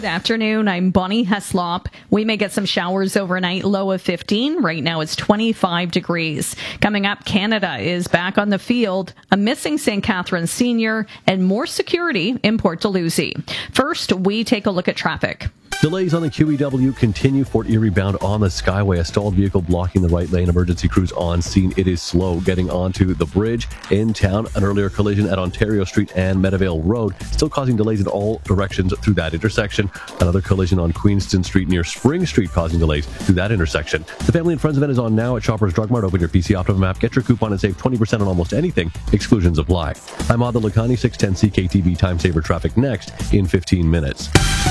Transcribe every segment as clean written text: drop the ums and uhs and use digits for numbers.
Good afternoon. I'm Bonnie Heslop. We may get some showers overnight, low of 15. Right now it's 25 degrees. Coming up, Canada is back on the field, a missing St. Catharines senior, and more security in Port Dalhousie. First, we take a look at traffic. Delays on the QEW continue. Fort Erie bound on the Skyway. A stalled vehicle blocking the right lane. Emergency crews on scene. It is slow getting onto the bridge in town. An earlier collision at Ontario Street and Meadowvale Road, still causing delays in all directions through that intersection. Another collision on Queenston Street near Spring Street causing delays through that intersection. The Family and Friends event is on now at Shoppers Drug Mart. Open your PC Optimum app, get your coupon, and save 20% on almost anything. Exclusions apply. I'm Adil Lakhani, 610 CKTV Time Saver Traffic next in 15 minutes.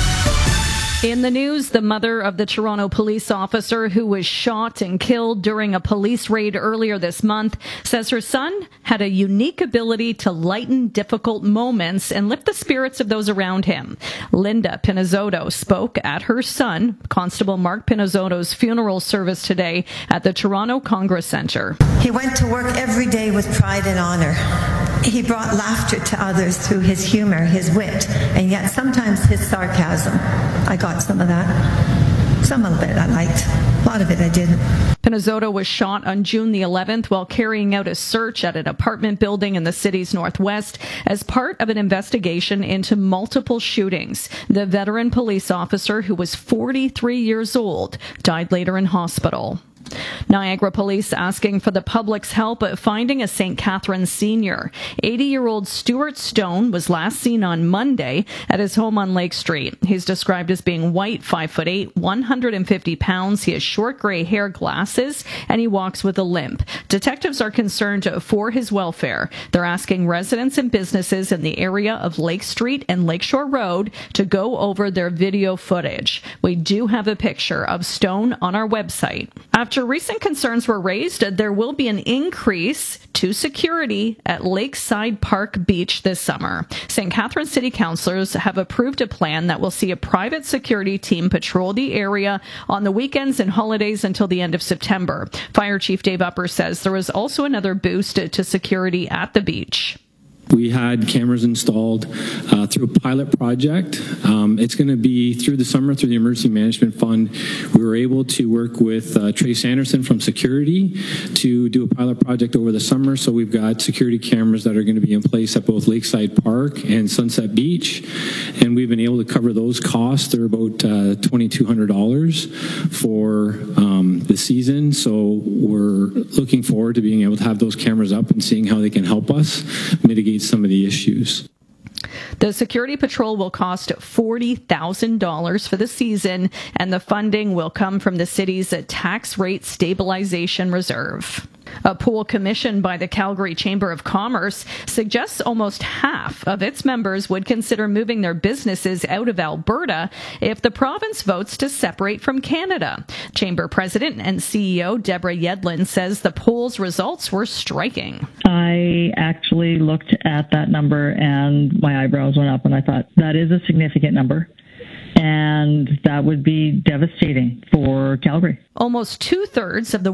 In the news, the mother of the Toronto police officer who was shot and killed during a police raid earlier this month says her son had a unique ability to lighten difficult moments and lift the spirits of those around him. Linda Pinizzotto spoke at her son, Constable Mark Pinizzotto's funeral service today at the Toronto Congress Centre. He went to work every day with pride and honor. He brought laughter to others through his humor, his wit, and yet sometimes his sarcasm. I got some of that. Some of it I liked. A lot of it I didn't. Pinizzotto was shot on June the 11th while carrying out a search at an apartment building in the city's northwest as part of an investigation into multiple shootings. The veteran police officer, who was 43 years old, died later in hospital. Niagara Police asking for the public's help at finding a St. Catharines senior. 80-year-old Stuart Stone was last seen on Monday at his home on Lake Street. He's described as being white, 5'8", 150 pounds. He has short gray hair, glasses, and he walks with a limp. Detectives are concerned for his welfare. They're asking residents and businesses in the area of Lake Street and Lakeshore Road to go over their video footage. We do have a picture of Stone on our website. After recent concerns were raised, there will be an increase to security at Lakeside Park Beach this summer. St. Catharines City Councillors have approved a plan that will see a private security team patrol the area on the weekends and holidays until the end of September. Fire Chief Dave Upper says there is also another boost to security at the beach. We had cameras installed through a pilot project. It's going to be through the summer through the Emergency Management Fund. We were able to work with Trace Anderson from Security to do a pilot project over the summer. So we've got security cameras that are going to be in place at both Lakeside Park and Sunset Beach. And we've been able to cover those costs. They're about $2,200 for the season. So we're looking forward to being able to have those cameras up and seeing how they can help us mitigate some of the issues. The security patrol will cost $40,000 for the season, and the funding will come from the city's tax rate stabilization reserve. A poll commissioned by the Calgary Chamber of Commerce suggests almost half of its members would consider moving their businesses out of Alberta if the province votes to separate from Canada. Chamber President and CEO Deborah Yedlin says the poll's results were striking. I actually looked at that number and my eyebrows went up, and I thought, that is a significant number. And that would be devastating for Calgary. Almost two-thirds of the